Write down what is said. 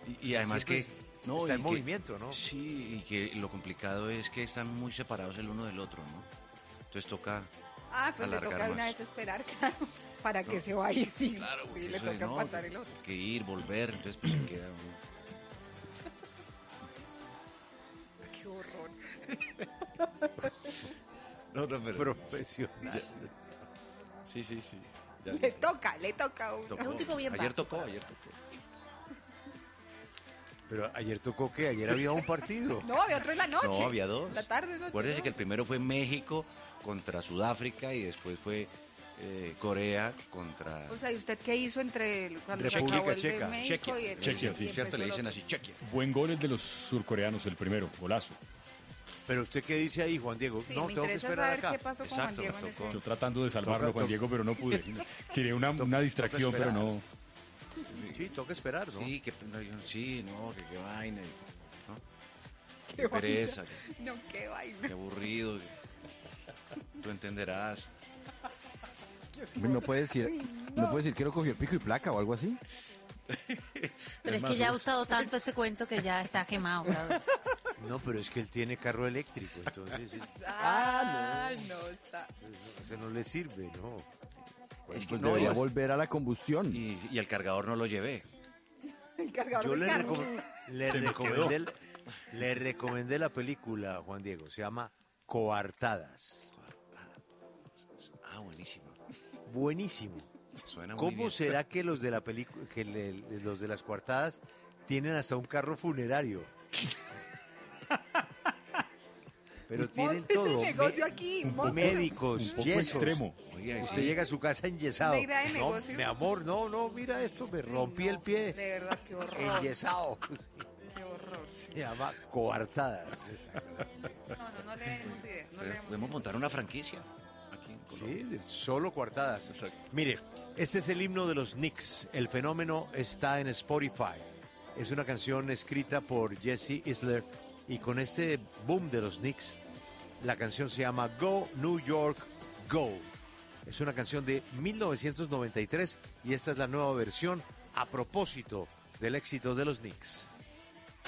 Y además Siempre que... No, está y en que- movimiento, ¿no? Sí, y que lo complicado es que están muy separados el uno del otro, ¿no? Entonces toca... Pues le alargar toca de una más. vez esperar, claro, para que se vaya. Sí, Claro, sí, porque le eso de, toca no, empatar el otro. que ir, volver, entonces pues se queda uno. Qué horror. No, pero... Profesional. Sí. Ya, Le toca a uno. tocó. Es un tipo bien Ayer básico. tocó. Pero ayer tocó que ayer había un partido. No, había otro en la noche. No, había dos. La tarde, noche. Acuérdese ¿no? que el primero fue México contra Sudáfrica y después fue Corea contra... O sea, ¿y usted qué hizo entre cuando se República acabó el de Checa. México y el Chequia, y sí. empezó ¿Cierto? Le el dicen otro? así, Chequia. Buen gol el de los surcoreanos, el primero, golazo. Pero usted qué dice ahí, Juan Diego. Sí, no, me tengo que interesa esperar saber acá. qué pasó con Exacto, Juan Diego me en tocó. ese... Yo tratando de salvarlo, Juan Diego, pero no pude. Quería una distracción, pero esperar. no. Sí, toca esperar, ¿no? Sí, que qué vaina, ¿no? Qué Qué pereza, vaina. No, qué vaina. qué aburrido. Tú entenderás. No puede decir que lo cogió el pico y placa o algo así. Pero es que ya ha usado tanto ese cuento que ya está quemado. Brother. No, pero es que él tiene carro eléctrico, entonces No, está. eso no le sirve, ¿no? Es que Pues no, debería volver a la combustión. y el cargador no lo llevé. El cargador Yo del le, carro. le recomendé la película, Juan Diego, se llama Coartadas. Ah, buenísimo. Buenísimo. Suena muy ¿Cómo bien. será que los de la película, los de las coartadas tienen hasta un carro funerario? Pero tienen todo. negocio aquí, Médicos, Un poco yesos. extremo. Oiga, Usted llega a su casa enyesado. Una idea de No, negocio. mi amor, no, mira esto, me rompí el pie. De verdad, qué horror. Enyesado. Qué horror. Se llama Coartadas. No le demos idea. No le demos Podemos montar una franquicia aquí en Colombia. Sí, solo coartadas. Mire, este es el himno de los Knicks. El fenómeno está en Spotify. Es una canción escrita por Jesse Isler y con este boom de los Knicks, la canción se llama Go New York Go. Es una canción de 1993 y esta es la nueva versión a propósito del éxito de los Knicks.